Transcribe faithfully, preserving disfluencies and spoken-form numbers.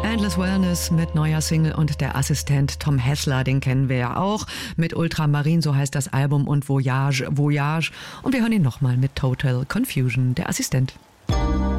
Endless Wellness mit neuer Single und der Assistent Tom Hessler, den kennen wir ja auch. Mit Ultramarin, so heißt das Album, und Voyage, Voyage. Und wir hören ihn nochmal mit Total Confusion, der Assistent.